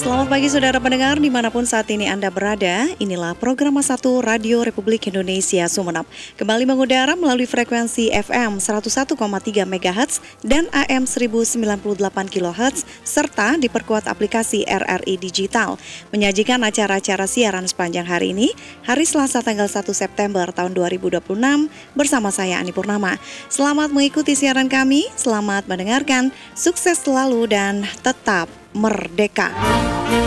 Selamat pagi saudara pendengar dimanapun saat ini Anda berada. Inilah program Satu Radio Republik Indonesia Sumeneb. Kembali mengudara melalui frekuensi FM 101,3 MHz dan AM 1098 kHz serta diperkuat aplikasi RRI Digital. Menyajikan acara-acara siaran sepanjang hari ini, hari Selasa tanggal 1 September tahun 2026 bersama saya Ani Purnama. Selamat mengikuti siaran kami, selamat mendengarkan, sukses selalu dan tetap merdeka.